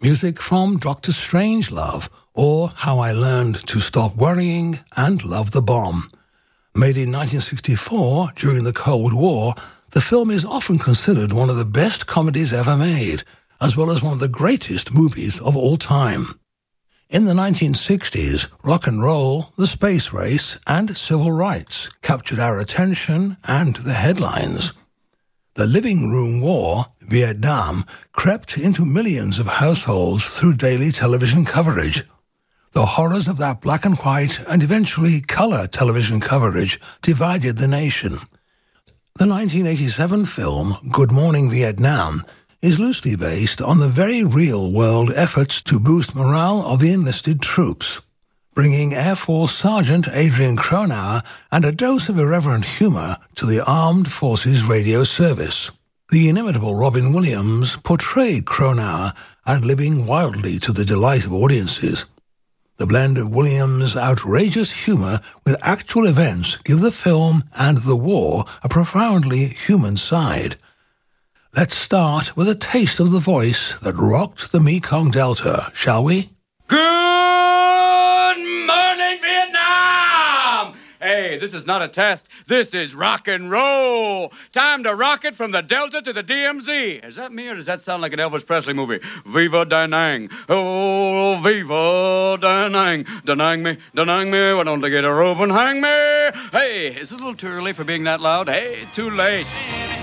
music from Dr. Strangelove, or How I Learned to Stop Worrying and Love the Bomb. Made in 1964 during the Cold War, the film is often considered one of the best comedies ever made, as well as one of the greatest movies of all time. In the 1960s, rock and roll, the space race, and civil rights captured our attention and the headlines. The living room war, Vietnam, crept into millions of households through daily television coverage. The horrors of that black and white and eventually color television coverage divided the nation. The 1987 film Good Morning Vietnam is loosely based on the very real-world efforts to boost morale of the enlisted troops, bringing Air Force Sergeant Adrian Cronauer and a dose of irreverent humor to the Armed Forces radio service. The inimitable Robin Williams portrayed Cronauer ad-libbing wildly to the delight of audiences. The blend of Williams' outrageous humor with actual events give the film and the war a profoundly human side. Let's start with a taste of the voice that rocked the Mekong Delta, shall we? Good morning, Vietnam! Hey, this is not a test. This is rock and roll. Time to rock it from the Delta to the DMZ. Is that me or does that sound like an Elvis Presley movie? Viva Da Nang. Oh, Viva Da Nang. Da Nang me. Why don't they get a rope and hang me? Hey, is it a little too early for being that loud? Hey, too late.